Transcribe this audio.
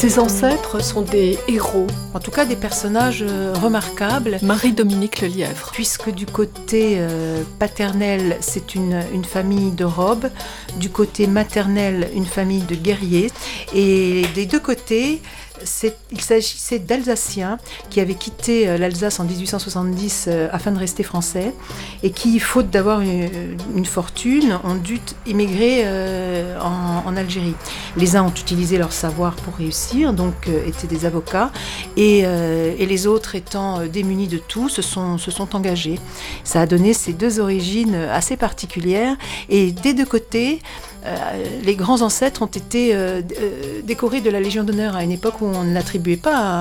Ses ancêtres sont des héros. En tout cas, des personnages remarquables. Marie-Dominique Lelièvre. Puisque du côté paternel, c'est une famille de robes, du côté maternel, une famille de guerriers. Et des deux côtés, il s'agissait d'Alsaciens qui avaient quitté l'Alsace en 1870 afin de rester français et qui, faute d'avoir une fortune, ont dû émigrer en Algérie. Les uns ont utilisé leur savoir pour réussir, donc étaient des avocats, et les autres, étant démunis de tout, se sont engagés. Ça a donné ces deux origines assez particulières, et des deux côtés, les grands ancêtres ont été décorés de la Légion d'honneur à une époque où on ne l'attribuait pas